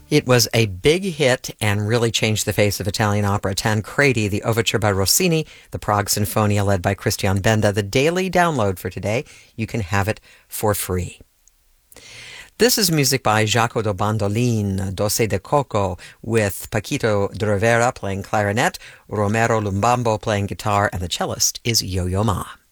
It was a big hit and really changed the face of Italian opera. Tancredi, the overture by Rossini, the Prague Sinfonia led by Christian Benda, the daily download for today. You can have it for free. This is music by Jaco do Bandoline, Doce de Coco, with Paquito de Rivera playing clarinet, Romero Lumbambo playing guitar, and the cellist is Yo-Yo Ma.